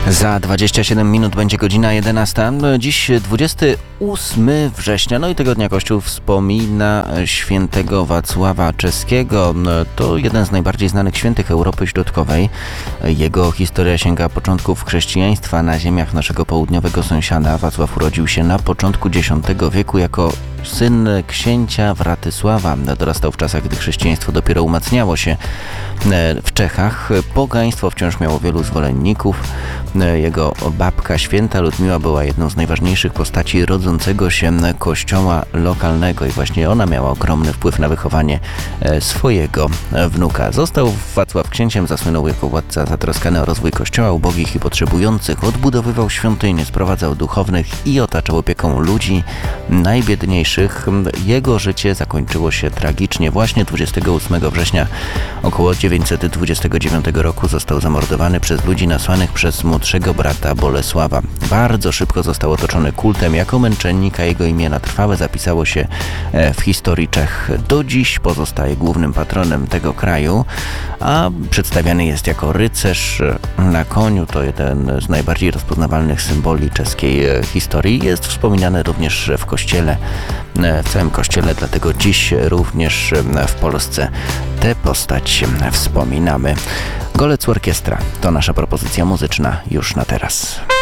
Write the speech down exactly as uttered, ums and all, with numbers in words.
Za dwadzieścia siedem minut będzie godzina jedenasta. Dziś dwudziestego ósmego września, no i tego dnia Kościół wspomina świętego Wacława Czeskiego. To jeden z najbardziej znanych świętych Europy Środkowej. Jego historia sięga początków chrześcijaństwa na ziemiach naszego południowego sąsiada. Wacław urodził się na początku dziesiątego wieku jako syn księcia Wratysława. Dorastał w czasach, gdy chrześcijaństwo dopiero umacniało się w Czechach. Pogaństwo wciąż miało wielu zwolenników. Jego babka święta Ludmiła była jedną z najważniejszych postaci rodzącego się kościoła lokalnego i właśnie ona miała ogromny wpływ na wychowanie swojego wnuka. Został Wacław księciem, zasłynął jako władca zatroskany o rozwój kościoła, ubogich i potrzebujących, odbudowywał świątynie, sprowadzał duchownych i otaczał opieką ludzi najbiedniejszych. Jego życie zakończyło się tragicznie. Właśnie dwudziestego ósmego września około dziewięćset dwudziestego dziewiątego roku został zamordowany przez ludzi nasłanych przez młodszego brata Bolesława. Bardzo szybko został otoczony kultem jako męczennika. Jego imię na trwałe zapisało się w historii Czech. Do dziś pozostaje głównym patronem tego kraju, a przedstawiany jest jako rycerz na koniu. To jeden z najbardziej rozpoznawalnych symboli czeskiej historii. Jest wspominany również w kościele, w całym kościele, dlatego dziś również w Polsce tę postać wspominamy. Golec Orkiestra to nasza propozycja muzyczna już na teraz.